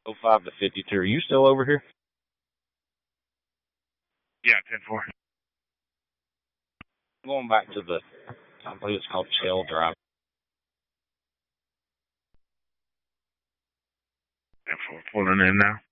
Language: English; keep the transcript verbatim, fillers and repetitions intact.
oh five to fifty-two. Are you still over here? Yeah, ten four. Going back to the, I believe it's called Tail Drive. ten four, pulling in now.